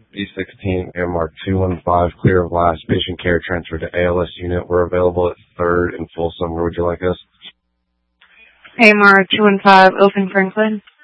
B16, AMR 215, clear of last. Patient care transferred to ALS unit. We're available at 3rd and Folsom. Where would you like us? AMR 215, Open Franklin.